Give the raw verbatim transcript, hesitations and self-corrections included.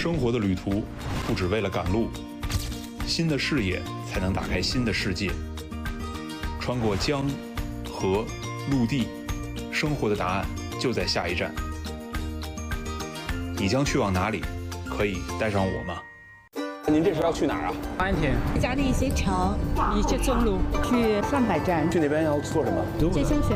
生活的旅途不只为了赶路，新的视野才能打开新的世界。穿过江、河、陆地，生活的答案就在下一站。你将去往哪里？可以带上我吗？ 您这是要去哪儿啊？ 安田。 家的一些城、一些中路， 去上海站。 去那边要做什么？ 健身学。